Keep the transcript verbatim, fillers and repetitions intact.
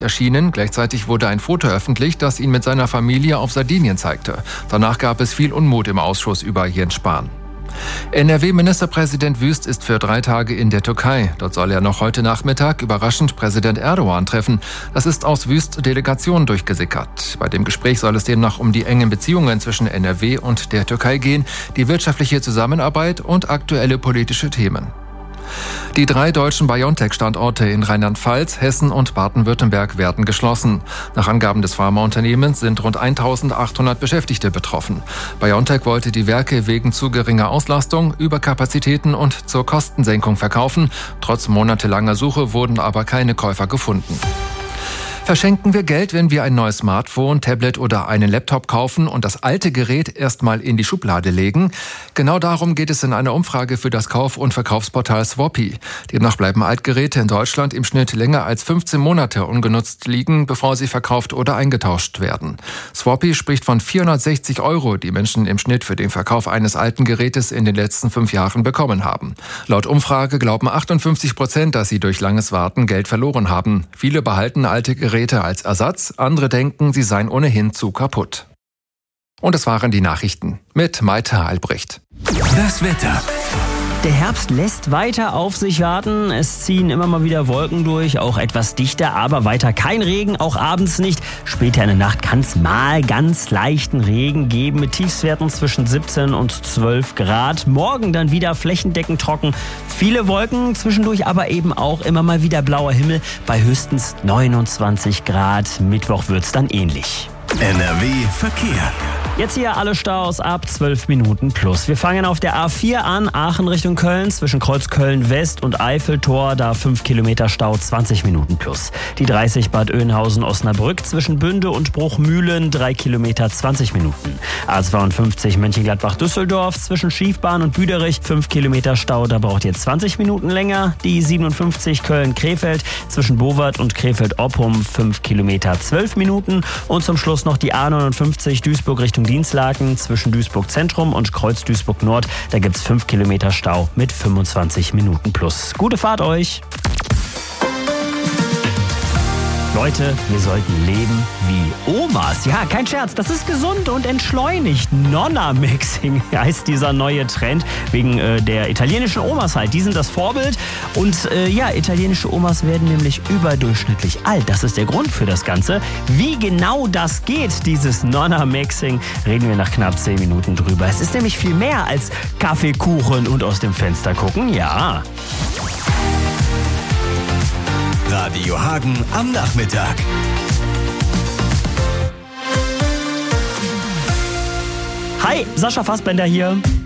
erschienen. Gleichzeitig wurde ein Foto öffentlich, das ihn mit seiner Familie auf Sardinien zeigte. Danach gab es viel Unmut im Ausschuss über Jens Spahn. N R W-Ministerpräsident Wüst ist für drei Tage in der Türkei. Dort soll er noch heute Nachmittag überraschend Präsident Erdogan treffen. Das ist aus Wüsts Delegation durchgesickert. Bei dem Gespräch soll es demnach um die engen Beziehungen zwischen N R W und der Türkei gehen, die wirtschaftliche Zusammenarbeit und aktuelle politische Themen. Die drei deutschen BioNTech-Standorte in Rheinland-Pfalz, Hessen und Baden-Württemberg werden geschlossen. Nach Angaben des Pharmaunternehmens sind rund eintausendachthundert Beschäftigte betroffen. BioNTech wollte die Werke wegen zu geringer Auslastung, Überkapazitäten und zur Kostensenkung verkaufen. Trotz monatelanger Suche wurden aber keine Käufer gefunden. Verschenken wir Geld, wenn wir ein neues Smartphone, Tablet oder einen Laptop kaufen und das alte Gerät erstmal in die Schublade legen? Genau darum geht es in einer Umfrage für das Kauf- und Verkaufsportal Swappy. Demnach bleiben Altgeräte in Deutschland im Schnitt länger als fünfzehn Monate ungenutzt liegen, bevor sie verkauft oder eingetauscht werden. Swappy spricht von vierhundertsechzig Euro, die Menschen im Schnitt für den Verkauf eines alten Gerätes in den letzten fünf Jahren bekommen haben. Laut Umfrage glauben achtundfünfzig Prozent, dass sie durch langes Warten Geld verloren haben. Viele behalten alte Geräte Geräte als Ersatz, andere denken, sie seien ohnehin zu kaputt. Und es waren die Nachrichten mit Maita Albrecht. Das Wetter. Der Herbst lässt weiter auf sich warten. Es ziehen immer mal wieder Wolken durch, auch etwas dichter, aber weiter kein Regen, auch abends nicht. Später in der Nacht kann es mal ganz leichten Regen geben mit Tiefstwerten zwischen siebzehn und zwölf Grad. Morgen dann wieder flächendeckend trocken. Viele Wolken, zwischendurch aber eben auch immer mal wieder blauer Himmel bei höchstens neunundzwanzig Grad. Mittwoch wird's dann ähnlich. N R W Verkehr. Jetzt hier alle Staus ab zwölf Minuten plus. Wir fangen auf der A vier an, Aachen Richtung Köln, zwischen Kreuzköln West und Eiffeltor, da fünf Kilometer Stau, zwanzig Minuten plus. Die dreißig Bad Oeynhausen-Osnabrück zwischen Bünde und Bruchmühlen, drei Kilometer, zwanzig Minuten. A zweiundfünfzig Mönchengladbach-Düsseldorf zwischen Schiefbahn und Büderich, fünf Kilometer Stau, da braucht ihr zwanzig Minuten länger. Die siebenundfünfzig Köln-Krefeld zwischen Bowart und Krefeld-Oppum, fünf Kilometer, zwölf Minuten. Und zum Schluss noch die A neunundfünfzig Duisburg Richtung Dienstlaken zwischen Duisburg Zentrum und Kreuz Duisburg Nord. Da gibt's fünf Kilometer Stau mit fünfundzwanzig Minuten plus. Gute Fahrt euch! Leute, wir sollten leben wie Omas. Ja, kein Scherz, das ist gesund und entschleunigt. Nonna-Mixing heißt dieser neue Trend, wegen äh, der italienischen Omas halt. Die sind das Vorbild und äh, ja, italienische Omas werden nämlich überdurchschnittlich alt. Das ist der Grund für das Ganze. Wie genau das geht, dieses Nonna-Mixing, reden wir nach knapp zehn Minuten drüber. Es ist nämlich viel mehr als Kaffee, Kuchen und aus dem Fenster gucken, ja. Radio Hagen am Nachmittag. Hi, Sascha Fassbender hier.